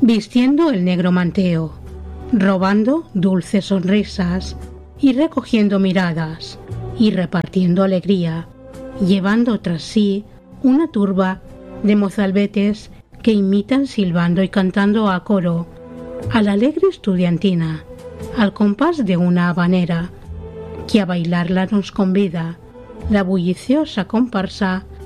vistiendo el negro manteo, robando dulces sonrisas y recogiendo miradas y repartiendo alegría, llevando tras sí una turba de mozalbetes que imitan silbando y cantando a coro a la alegre estudiantina, al compás de una habanera, que a bailarla nos convida la bulliciosa comparsa